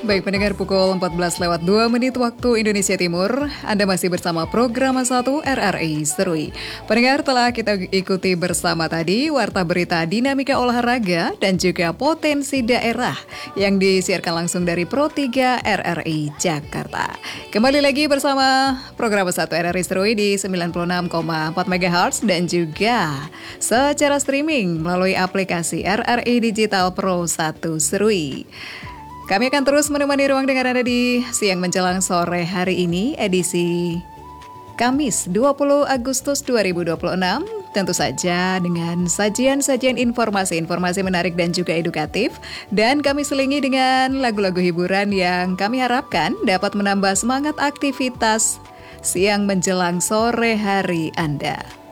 Baik pendengar, pukul 14:02 waktu Indonesia Timur, Anda masih bersama program 1 RRI Serui. Pendengar, telah kita ikuti bersama tadi Warta Berita Dinamika Olahraga dan juga Potensi Daerah yang disiarkan langsung dari Pro 3 RRI Jakarta. Kembali lagi bersama program 1 RRI Serui di 96,4 MHz dan juga secara streaming melalui aplikasi RRI Digital Pro 1 Serui. Kami akan terus menemani ruang dengar Anda di siang menjelang sore hari ini, edisi Kamis 20 Agustus 2026. Tentu saja dengan sajian-sajian informasi-informasi menarik dan juga edukatif. Dan kami selingi dengan lagu-lagu hiburan yang kami harapkan dapat menambah semangat aktivitas siang menjelang sore hari Anda.